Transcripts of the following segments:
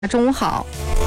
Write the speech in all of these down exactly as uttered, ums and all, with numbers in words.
中午好。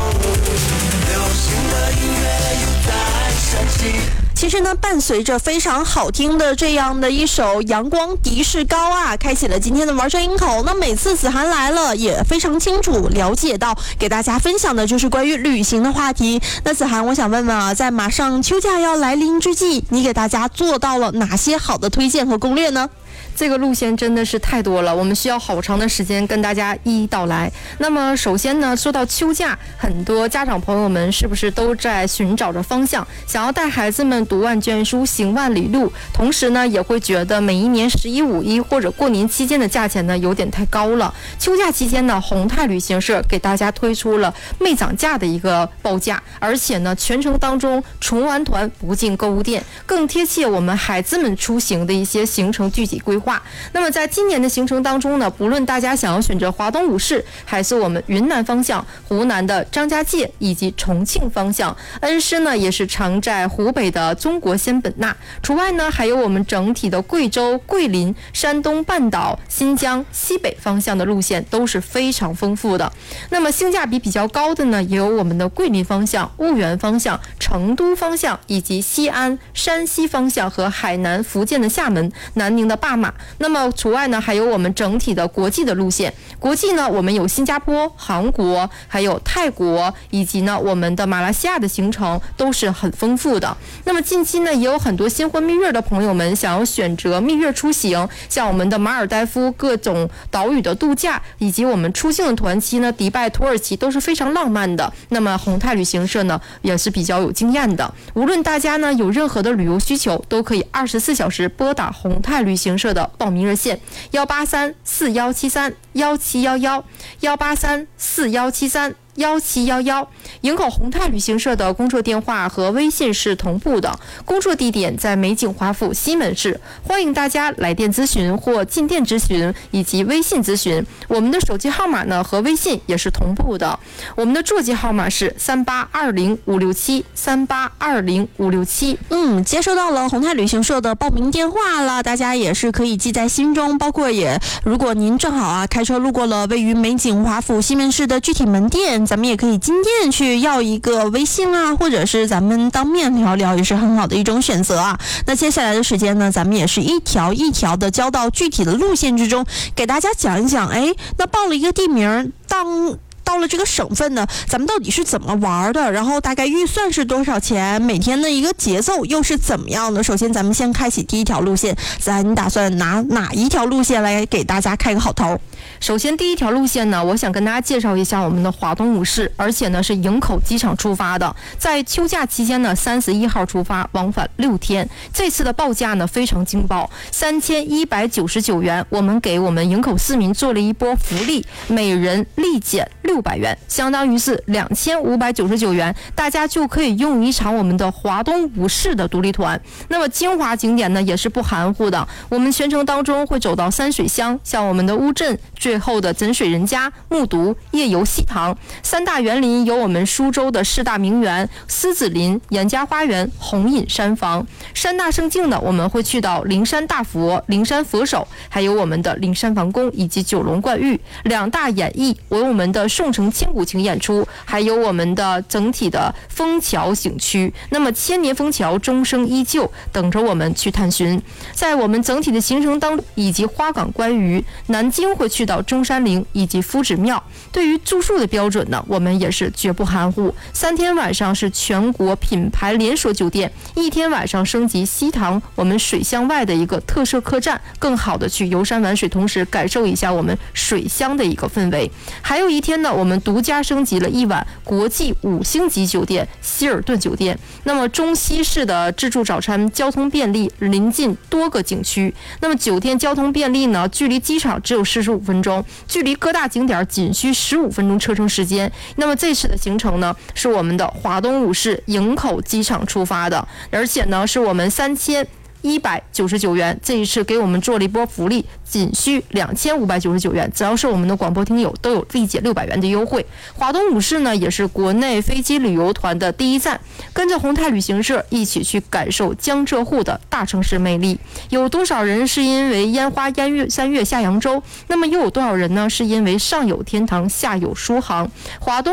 其实呢，伴随着非常好听的这样的一首《阳光迪士高》啊，开启了今天的玩转营口。那每次子涵来了，也非常清楚了解到，给大家分享的就是关于旅行的话题。那子涵，我想问问啊，在马上秋假要来临之际，你给大家做到了哪些好的推荐和攻略呢？ 这个路线真的是太多了，我们需要好长的时间跟大家一一道来。那么首先呢，说到秋假，很多家长朋友们是不是都在寻找着方向，想要带孩子们读万卷书行万里路，同时呢也会觉得每一年十一五一或者过年期间的价钱呢有点太高了。秋假期间呢，宏泰旅行社给大家推出了没涨价的一个报价，而且呢全程当中纯玩团不进购物店，更贴切我们孩子们出行的一些行程具体规划。那么在今年的行程当中呢，不论大家想要选择华东五市，还是我们云南方向、湖南的张家界以及重庆方向，恩施呢也是常在湖北的中国仙本那，除外呢还有我们整体的贵州、桂林、山东半岛、新疆、西北方向的路线都是非常丰富的。那么性价比比较高的呢，也有我们的桂林方向、婺源方向、成都方向，以及西安、山西方向和海南、福建的厦门、南宁的坝马。那么除外呢，还有我们整体的国际的路线。国际呢，我们有新加坡、韩国，还有泰国，以及呢我们的马来西亚的行程都是很丰富的。那么近期呢，也有很多新婚蜜月的朋友们想要选择蜜月出行，像我们的马尔代夫各种岛屿的度假，以及我们出境的团期呢，迪拜、土耳其都是非常浪漫的。那么宏泰旅行社呢，也是比较有经验的。无论大家呢有任何的旅游需求，都可以二十四小时拨打宏泰旅行社的报名热线幺八三四幺七三幺七幺幺幺八三四幺七三幺七幺幺。营口宏泰旅行社的工作电话和微信是同步的，工作地点在美景华府西门市，欢迎大家来电咨询或进店咨询以及微信咨询。我们的手机号码呢和微信也是同步的，我们的座机号码是三八二零五六七三八二零五六七。 嗯，接收到了宏泰旅行社的报名电话了，大家也是可以记在心中。包括也，如果您正好啊开车路过了位于美景华府西门市的具体门店，咱们也可以进店去要一个微信啊，或者是咱们当面聊聊，也是很好的一种选择啊。那接下来的时间呢，咱们也是一条一条的交到具体的路线之中，给大家讲一讲。哎，那报了一个地名，当到了这个省份呢，咱们到底是怎么玩的？然后大概预算是多少钱？每天的一个节奏又是怎么样的？首先，咱们先开启第一条路线。子涵，你打算拿哪一条路线来给大家开个好头？ 首先，第一条路线呢，我想跟大家介绍一下我们的华东五市，而且呢是营口机场出发的，在秋假期间呢，三十一号出发，往返六天。这次的报价呢非常劲爆，三千一百九十九元，我们给我们营口市民做了一波福利，每人立减六百元，相当于是两千五百九十九元，大家就可以用一场我们的华东五市的独立团。那么精华景点呢也是不含糊的，我们全程当中会走到山水乡，像我们的乌镇，最后的枕水人家、木渎、夜游西塘。三大园林有我们苏州的四大名园狮子林、严家花园、红隐山房。三大胜境呢，我们会去到灵山大佛、灵山佛手，还有我们的灵山王宫以及九龙观玉。两大演艺为我们的宋城千古情演出，还有我们的整体的枫桥景区。那么千年枫桥终生依旧，等着我们去探寻。在我们整体的行程当中，以及花港观鱼，南京会去到中山陵以及夫子庙。对于住宿的标准呢，我们也是绝不含糊。三天晚上是全国品牌连锁酒店，一天晚上升级西塘我们水乡外的一个特色客栈，更好的去游山玩水，同时感受一下我们水乡的一个氛围。还有一天呢，我们独家升级了一晚国际五星级酒店希尔顿酒店。那么中西式的自助早餐，交通便利，临近多个景区。那么酒店交通便利呢，距离机场只有四十五分钟，距离各大景点仅需十五分钟车程时间。那么这次的行程呢，是我们的华东五市营口机场出发的，而且呢是我们三千一百九十九元。这一次给我们做了一波福利，仅需两千五百九十九元，只要是我们的广播听友都有立减六百元的优惠。华东五市呢，也是国内飞机旅游团的第一站，跟着宏泰旅行社一起去感受江浙沪的大城市魅力。有多少人是因为烟花烟月三月下扬州？那么又有多少人呢？是因为上有天堂，下有书行？华东